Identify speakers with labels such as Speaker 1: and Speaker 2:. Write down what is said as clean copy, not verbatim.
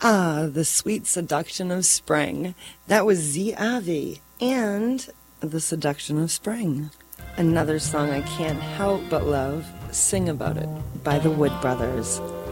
Speaker 1: Ah, the sweet seduction of spring. That was Ziavi and the seduction of spring. Another song I can't help but love, Sing About It by the Wood Brothers.